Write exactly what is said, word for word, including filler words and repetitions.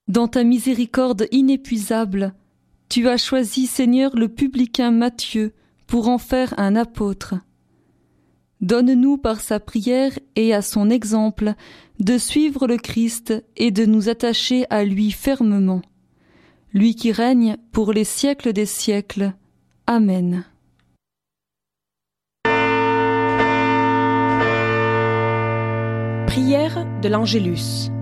Dans ta miséricorde inépuisable, tu as choisi, Seigneur, le publicain Matthieu pour en faire un apôtre. Donne-nous par sa prière et à son exemple de suivre le Christ et de nous attacher à lui fermement. Lui qui règne pour les siècles des siècles. Amen. Prière de l'Angélus.